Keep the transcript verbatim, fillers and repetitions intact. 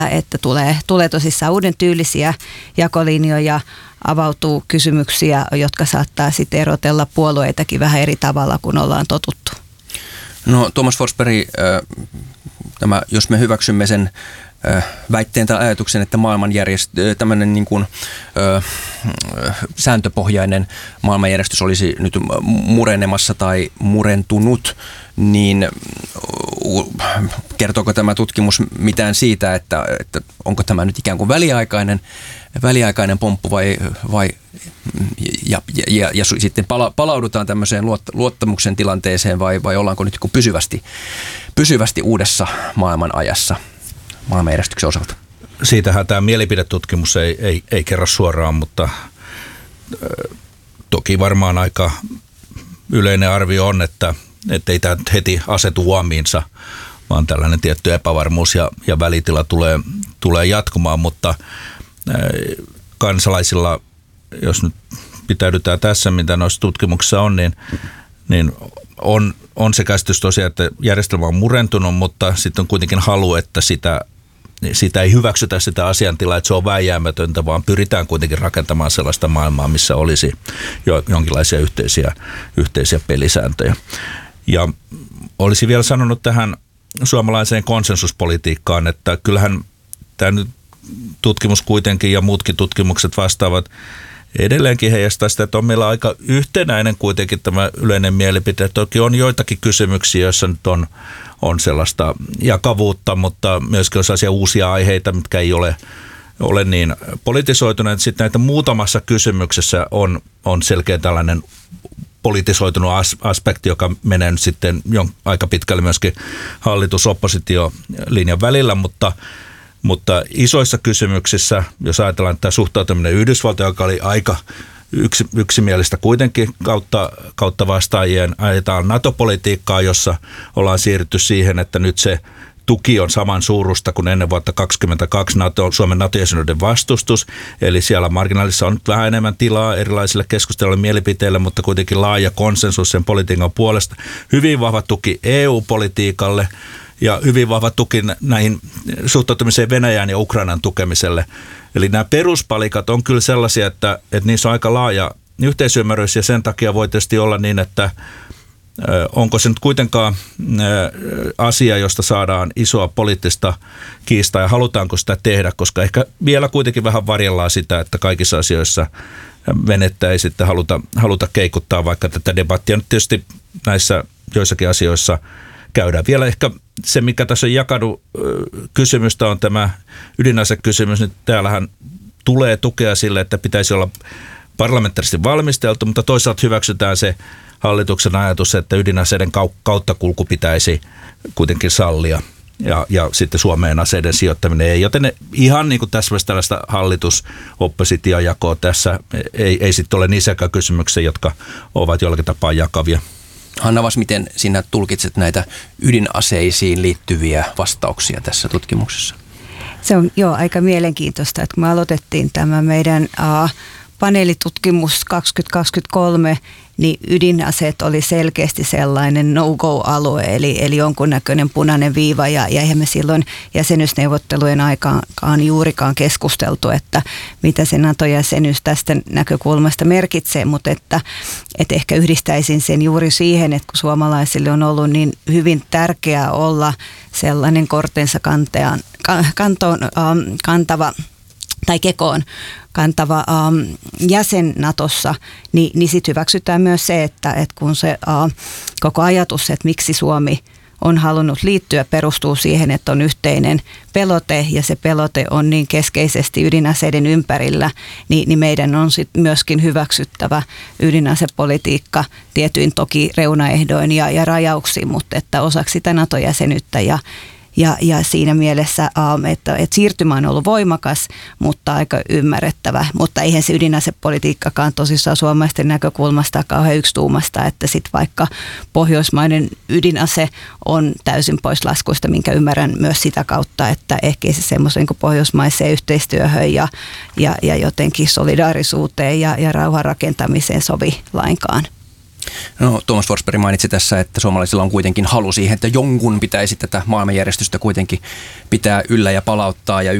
että tulee, tulee tosissaan uuden tyylisiä jakolinjoja, avautuu kysymyksiä, jotka saattaa sitten erotella puolueitakin vähän eri tavalla kuin ollaan totuttu. No Tuomas Forsberg, tämä, jos me hyväksymme sen väitteen tai ajatuksen, että maailmanjärjestö, tämmöinen niin kuin, ö, sääntöpohjainen maailmanjärjestys olisi nyt murenemassa tai murentunut, niin kertooko tämä tutkimus mitään siitä, että, että onko tämä nyt ikään kuin väliaikainen, väliaikainen pomppu vai, vai ja, ja, ja, ja sitten pala, palaudutaan tämmöiseen luottamuksen tilanteeseen vai, vai ollaanko nyt pysyvästi, pysyvästi uudessa maailman ajassa maailmanjärjestyksen osalta? Siitähän tämä mielipidetutkimus ei, ei, ei kerro suoraan, mutta äh, toki varmaan aika yleinen arvio on, että ei tämä heti asetu uomiinsa, vaan tällainen tietty epävarmuus ja, ja välitila tulee, tulee jatkumaan, mutta äh, kansalaisilla, jos nyt pitäydytään tässä, mitä noissa tutkimuksissa on, niin, niin on, on se käsitys tosiaan, että järjestelmä on murentunut, mutta sitten on kuitenkin halu, että sitä, sitä ei hyväksytä sitä asiantilaa, että se on vääjäämätöntä, vaan pyritään kuitenkin rakentamaan sellaista maailmaa, missä olisi jo jonkinlaisia yhteisiä, yhteisiä pelisääntöjä. Ja olisin vielä sanonut tähän suomalaiseen konsensuspolitiikkaan, että kyllähän tämä nyt tutkimus kuitenkin ja muutkin tutkimukset vastaavat edelleenkin heijastaa sitä, että on meillä aika yhtenäinen kuitenkin tämä yleinen mielipide. Toki on joitakin kysymyksiä, joissa nyt on, on sellaista jakavuutta, mutta myöskin on sellaisia uusia aiheita, mitkä ei ole, ole niin politisoituneet. Sitten näitä muutamassa kysymyksessä on, on selkeä tällainen politisoitunut aspekti, joka menee nyt sitten aika pitkälle myöskin hallitus-oppositio-linjan välillä, mutta Mutta isoissa kysymyksissä, jos ajatellaan tämä suhtautuminen Yhdysvaltoja, joka oli aika yksi, yksimielistä kuitenkin kautta, kautta vastaajien, ajetaan NATO-politiikkaa, jossa ollaan siirrytty siihen, että nyt se tuki on saman suurusta kuin ennen vuotta kaksikymmentäkaksi NATO, Suomen NATO-jäsenyyden vastustus. Eli siellä marginaalissa on nyt vähän enemmän tilaa erilaisille keskusteluille mielipiteille, mutta kuitenkin laaja konsensus sen politiikan puolesta. Hyvin vahva tuki E U-politiikalle. Ja hyvin vahva tuki näihin suhtautumiseen Venäjään ja Ukrainan tukemiselle. Eli nämä peruspalikat on kyllä sellaisia, että, että niissä on aika laaja yhteisymmärrys ja sen takia voi tietysti olla niin, että onko se nyt kuitenkaan asia, josta saadaan isoa poliittista kiistaa ja halutaanko sitä tehdä, koska ehkä vielä kuitenkin vähän varjellaan sitä, että kaikissa asioissa venettä ei sitten haluta, haluta keikuttaa, vaikka tätä debattia nyt tietysti näissä joissakin asioissa käydään. Vielä ehkä se, mikä tässä on jakanut kysymystä, on tämä ydinasekysymys. Nyt täällähän tulee tukea sille, että pitäisi olla parlamentaarisesti valmisteltu, mutta toisaalta hyväksytään se hallituksen ajatus, että ydinaseiden kauttakulku pitäisi kuitenkin sallia ja, ja sitten Suomeen aseiden sijoittaminen ei. Joten ihan niin kuin tässä tällaista hallitus-oppositiojakoa tässä ei, ei sitten ole niissäkään kysymyksiä, jotka ovat jollakin tapaa jakavia. Hanna Vass, miten sinä tulkitset näitä ydinaseisiin liittyviä vastauksia tässä tutkimuksessa? Se on jo aika mielenkiintoista, että kun me aloitettiin tämä meidän uh, paneelitutkimus kaksituhattakaksikymmentäkolme, niin ydinaseet oli selkeästi sellainen no-go-alue, eli, eli jonkunnäköinen punainen viiva, ja, ja eihän me silloin jäsenyysneuvottelujen aikaan juurikaan keskusteltu, että mitä se NATO-jäsenyys tästä näkökulmasta merkitsee, mutta että, että ehkä yhdistäisin sen juuri siihen, että kun suomalaisille on ollut niin hyvin tärkeää olla sellainen kortensa kantean, kantoon, ähm, kantava tai kekoon kantava um, jäsen Natossa, niin, niin sitten hyväksytään myös se, että, että kun se uh, koko ajatus, että miksi Suomi on halunnut liittyä, perustuu siihen, että on yhteinen pelote ja se pelote on niin keskeisesti ydinaseiden ympärillä, niin, niin meidän on sitten myöskin hyväksyttävä ydinasepolitiikka tietyin toki reunaehdoin ja, ja rajauksiin, mutta että osaksi sitä NATO-jäsenyyttä ja Ja, ja siinä mielessä, että, että siirtymä on ollut voimakas, mutta aika ymmärrettävä. Mutta eihän se ydinasepolitiikkakaan tosissaan suomalaisten näkökulmasta kauhean yksituumasta, että sitten vaikka pohjoismainen ydinase on täysin pois laskuista, minkä ymmärrän myös sitä kautta, että ehkä se semmoisen kuin pohjoismaiseen yhteistyöhön ja, ja, ja jotenkin solidaarisuuteen ja, ja rauhan rakentamiseen sovi lainkaan. No, Tuomas Forsberg mainitsi tässä, että suomalaisilla on kuitenkin halu siihen, että jonkun pitäisi tätä maailmanjärjestystä kuitenkin pitää yllä ja palauttaa. Ja